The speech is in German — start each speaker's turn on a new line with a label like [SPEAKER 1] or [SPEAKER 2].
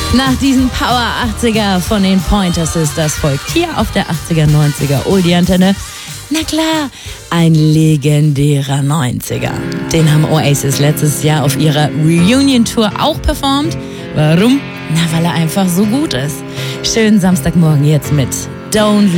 [SPEAKER 1] Nach diesem Power 80er von den Pointer Sisters folgt hier auf der 80er, 90er Oldie-Antenne, na klar, ein legendärer 90er. Den haben Oasis letztes Jahr auf ihrer Reunion-Tour auch performt. Warum? Na, weil er einfach so gut ist. Schönen Samstagmorgen jetzt mit Don't